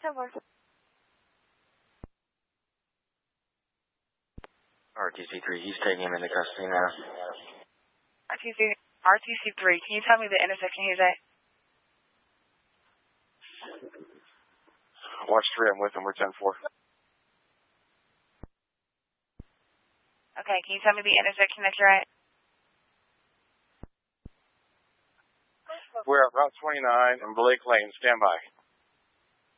RTC3, he's taking him into custody now. RTC3, can you tell me the intersection he's at? Watch 3, I'm with him, we're 10-4. Okay, can you tell me the intersection that you're at? We're at Route 29 and Blake Lane, stand by.